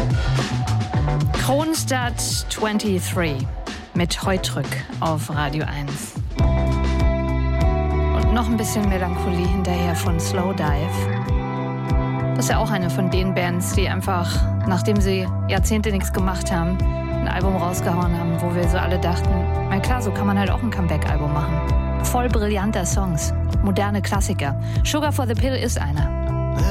Kronstadt 23 mit Heutrück auf Radio 1. Und noch ein bisschen Melancholie hinterher von Slowdive. Das ist ja auch eine von den Bands, die einfach, nachdem sie Jahrzehnte nichts gemacht haben, ein Album rausgehauen haben, wo wir so alle dachten, na klar, so kann man halt auch ein Comeback-Album machen. Voll brillanter Songs, moderne Klassiker. Sugar for the Pill ist einer.